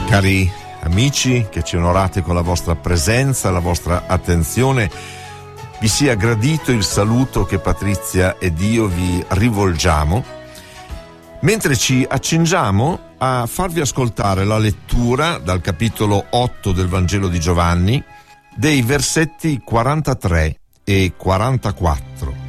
Cari amici che ci onorate con la vostra presenza, la vostra attenzione, vi sia gradito il saluto che Patrizia ed io vi rivolgiamo, mentre ci accingiamo a farvi ascoltare la lettura dal capitolo 8 del Vangelo di Giovanni, dei versetti 43 e 44.